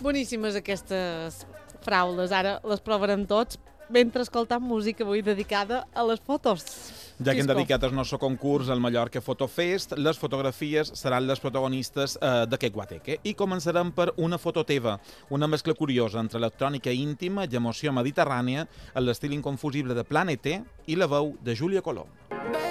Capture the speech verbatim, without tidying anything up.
Boníssimes aquestes fraules, ara les provarem tots mentre escoltam música avui dedicada a les fotos. Ja que hem dedicat el nostre concurs al Mallorca Fotofest, les fotografies seran les protagonistes eh, d'aquest guateque. I començarem per una foto teva, una mescla curiosa entre electrònica íntima i emoció mediterrània, en l'estil inconfusible de Planete i la veu de Júlia Colom.